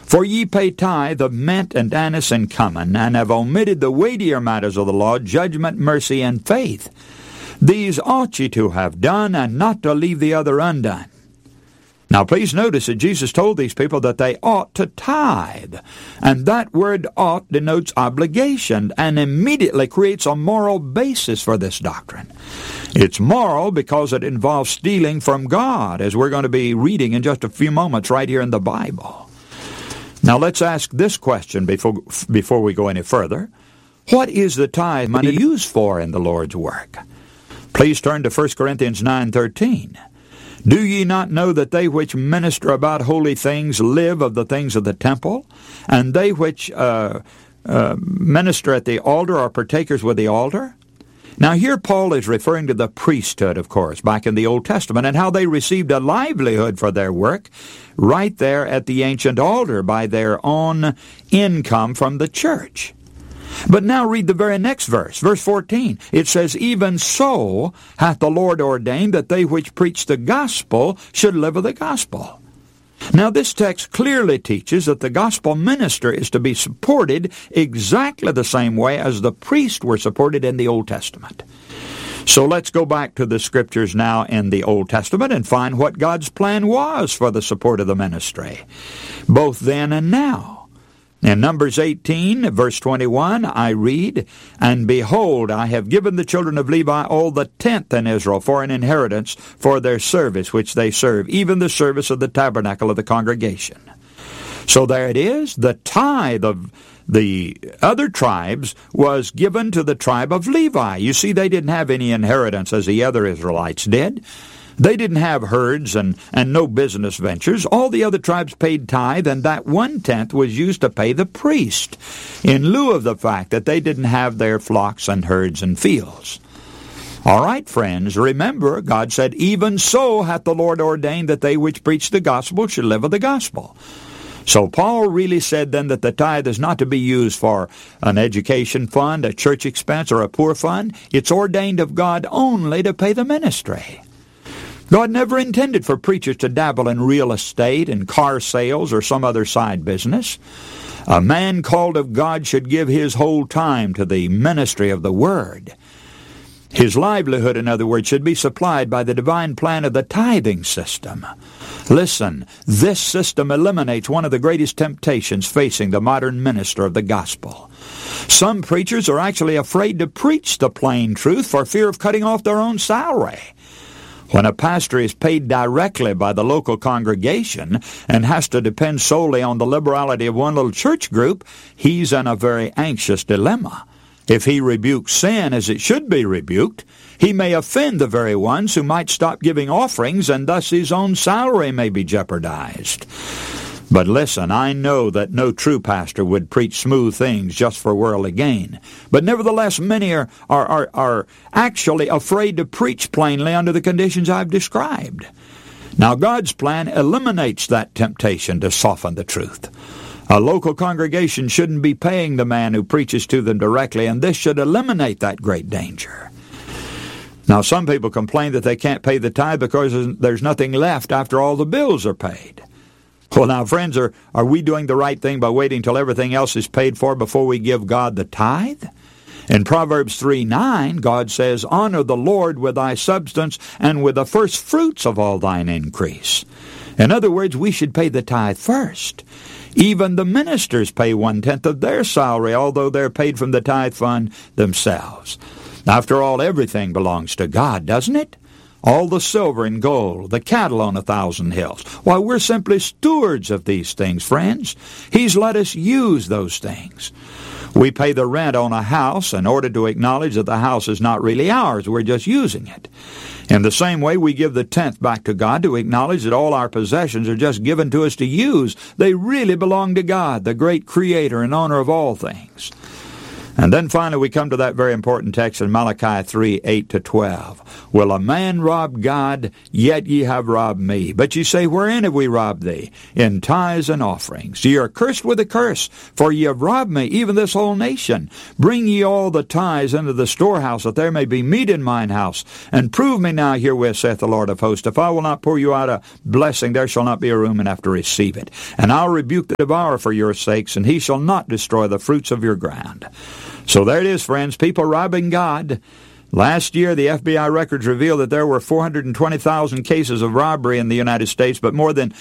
For ye pay tithe of mint and anise and cumin, and have omitted the weightier matters of the law, judgment, mercy, and faith. These ought ye to have done, and not to leave the other undone. Now please notice that Jesus told these people that they ought to tithe. And that word ought denotes obligation and immediately creates a moral basis for this doctrine. It's moral because it involves stealing from God, as we're going to be reading in just a few moments right here in the Bible. Now let's ask this question before we go any further. What is the tithe money used for in the Lord's work? Please turn to 1 Corinthians 9:13. Do ye not know that they which minister about holy things live of the things of the temple, and they which minister at the altar are partakers with the altar? Now here Paul is referring to the priesthood, of course, back in the Old Testament, and how they received a livelihood for their work right there at the ancient altar by their own income from the church. But now read the very next verse, verse 14. It says, Even so hath the Lord ordained that they which preach the gospel should live of the gospel. Now this text clearly teaches that the gospel minister is to be supported exactly the same way as the priests were supported in the Old Testament. So let's go back to the scriptures now in the Old Testament and find what God's plan was for the support of the ministry, both then and now. In Numbers 18, verse 21, I read, And behold, I have given the children of Levi all the tenth in Israel for an inheritance for their service which they serve, even the service of the tabernacle of the congregation. So there it is. The tithe of the other tribes was given to the tribe of Levi. You see, they didn't have any inheritance as the other Israelites did. They didn't have herds and no business ventures. All the other tribes paid tithe, and that 1/10 was used to pay the priest, in lieu of the fact that they didn't have their flocks and herds and fields. All right, friends, remember, God said, Even so hath the Lord ordained that they which preach the gospel should live of the gospel. So Paul really said then that the tithe is not to be used for an education fund, a church expense, or a poor fund. It's ordained of God only to pay the ministry. God never intended for preachers to dabble in real estate and car sales or some other side business. A man called of God should give his whole time to the ministry of the Word. His livelihood, in other words, should be supplied by the divine plan of the tithing system. Listen, this system eliminates one of the greatest temptations facing the modern minister of the gospel. Some preachers are actually afraid to preach the plain truth for fear of cutting off their own salary. When a pastor is paid directly by the local congregation and has to depend solely on the liberality of one little church group, he's in a very anxious dilemma. If he rebukes sin as it should be rebuked, he may offend the very ones who might stop giving offerings, and thus his own salary may be jeopardized. But listen, I know that no true pastor would preach smooth things just for worldly gain. But nevertheless, many are actually afraid to preach plainly under the conditions I've described. Now, God's plan eliminates that temptation to soften the truth. A local congregation shouldn't be paying the man who preaches to them directly, and this should eliminate that great danger. Now, some people complain that they can't pay the tithe because there's nothing left after all the bills are paid. Well, now, friends, are we doing the right thing by waiting till everything else is paid for before we give God the tithe? In Proverbs 3:9, God says, Honor the Lord with thy substance and with the first fruits of all thine increase. In other words, we should pay the tithe first. Even the ministers pay 1/10 of their salary, although they're paid from the tithe fund themselves. After all, everything belongs to God, doesn't it? All the silver and gold, the cattle on 1,000 hills. Why, we're simply stewards of these things, friends. He's let us use those things. We pay the rent on a house in order to acknowledge that the house is not really ours. We're just using it. In the same way, we give the 10th back to God to acknowledge that all our possessions are just given to us to use. They really belong to God, the great creator and owner of all things. And then finally we come to that very important text in Malachi 3, 8-12. Will a man rob God? Yet ye have robbed me. But ye say, wherein have we robbed thee? In tithes and offerings. Ye are cursed with a curse, for ye have robbed me, even this whole nation. Bring ye all the tithes into the storehouse, that there may be meat in mine house. And prove me now herewith, saith the Lord of hosts, if I will not pour you out a blessing, there shall not be a room enough to receive it. And I'll rebuke the devourer for your sakes, and he shall not destroy the fruits of your ground. So there it is, friends, people robbing God. Last year, the FBI records revealed that there were 420,000 cases of robbery in the United States, but more than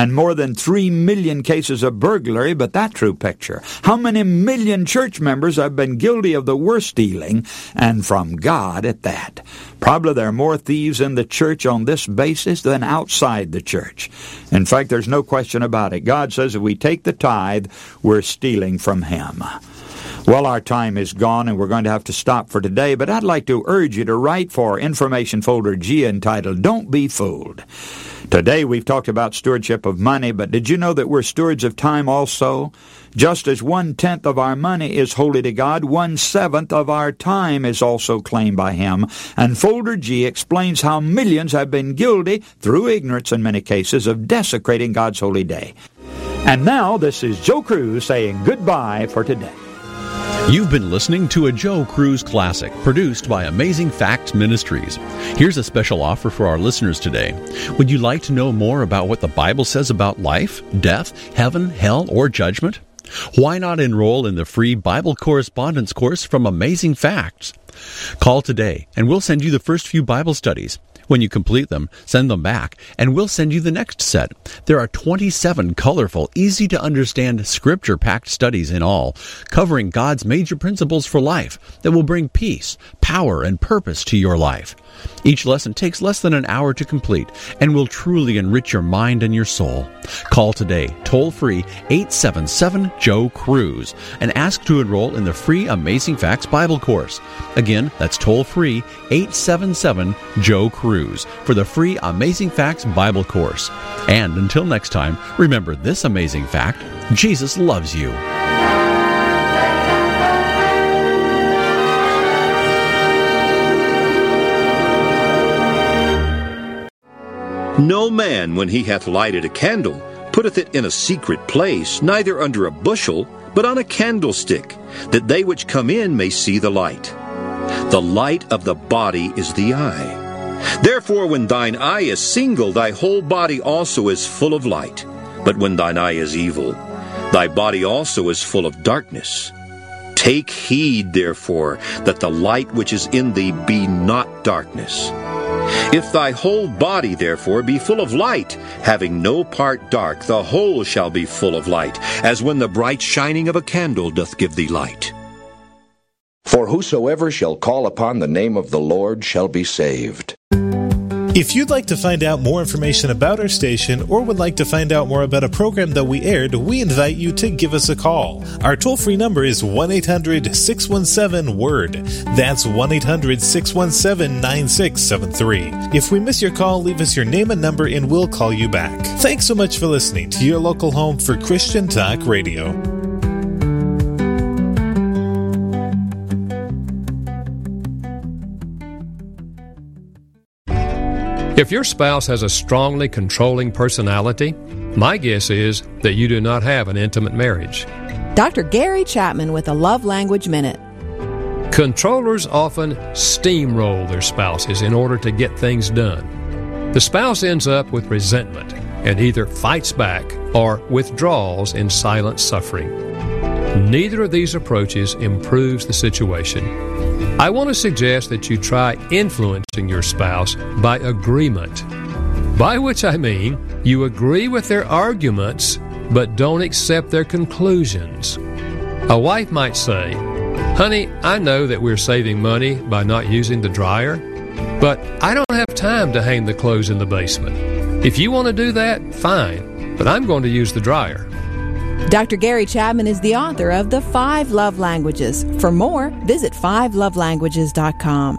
3 million cases of burglary. But that true picture. How many million church members have been guilty of the worst stealing, and from God at that? Probably there are more thieves in the church on this basis than outside the church. In fact, there's no question about it. God says if we take the tithe, we're stealing from Him. Well, our time is gone, and we're going to have to stop for today, but I'd like to urge you to write for Information Folder G entitled, Don't Be Fooled. Today we've talked about stewardship of money, but did you know that we're stewards of time also? Just as 1/10 of our money is holy to God, 1/7 of our time is also claimed by Him. And Folder G explains how millions have been guilty, through ignorance in many cases, of desecrating God's holy day. And now, this is Joe Cruz saying goodbye for today. You've been listening to a Joe Cruz Classic, produced by Amazing Facts Ministries. Here's a special offer for our listeners today. Would you like to know more about what the Bible says about life, death, heaven, hell, or judgment? Why not enroll in the free Bible correspondence course from Amazing Facts? Call today, and we'll send you the first few Bible studies. When you complete them, send them back, and we'll send you the next set. There are 27 colorful, easy-to-understand, scripture-packed studies in all, covering God's major principles for life that will bring peace, power, and purpose to your life. Each lesson takes less than an hour to complete and will truly enrich your mind and your soul. Call today, toll-free 877-JOE-CRUISE, and ask to enroll in the free Amazing Facts Bible course. Again, that's toll-free 877-JOE-CRUISE for the free Amazing Facts Bible course. And until next time, remember this amazing fact: Jesus loves you. No man, when he hath lighted a candle, putteth it in a secret place, neither under a bushel, but on a candlestick, that they which come in may see the light. The light of the body is the eye. Therefore, when thine eye is single, thy whole body also is full of light. But when thine eye is evil, thy body also is full of darkness. Take heed, therefore, that the light which is in thee be not darkness. If thy whole body, therefore, be full of light, having no part dark, the whole shall be full of light, as when the bright shining of a candle doth give thee light. For whosoever shall call upon the name of the Lord shall be saved. If you'd like to find out more information about our station or would like to find out more about a program that we aired, we invite you to give us a call. Our toll-free number is 1-800-617-WORD. That's 1-800-617-9673. If we miss your call, leave us your name and number and we'll call you back. Thanks so much for listening to your local home for Christian Talk Radio. If your spouse has a strongly controlling personality, my guess is that you do not have an intimate marriage. Dr. Gary Chapman with a Love Language Minute. Controllers often steamroll their spouses in order to get things done. The spouse ends up with resentment and either fights back or withdraws in silent suffering. Neither of these approaches improves the situation. I want to suggest that you try influencing your spouse by agreement, by which I mean you agree with their arguments but don't accept their conclusions. A wife might say, "Honey, I know that we're saving money by not using the dryer, but I don't have time to hang the clothes in the basement. If you want to do that, fine, but I'm going to use the dryer." Dr. Gary Chapman is the author of The 5 Love Languages. For more, visit 5lovelanguages.com.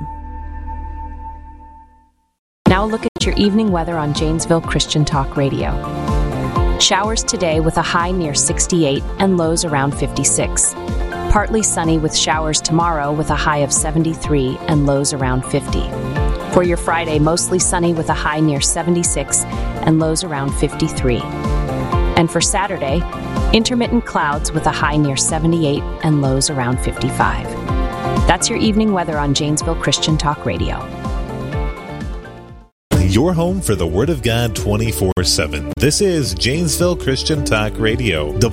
Now look at your evening weather on Janesville Christian Talk Radio. Showers today with a high near 68 and lows around 56. Partly sunny with showers tomorrow with a high of 73 and lows around 50. For your Friday, mostly sunny with a high near 76 and lows around 53. And for Saturday, intermittent clouds with a high near 78 and lows around 55. That's your evening weather on Janesville Christian Talk Radio. Your home for the Word of God 24/7. This is Janesville Christian Talk Radio.